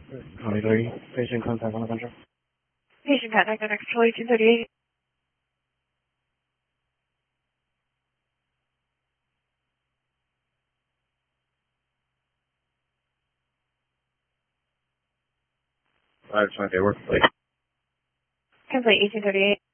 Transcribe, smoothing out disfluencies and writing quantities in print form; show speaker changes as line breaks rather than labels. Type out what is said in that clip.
Contact patient contact on the control.
Patient contact on Control 1838.
I just want to work.
Complete 1838.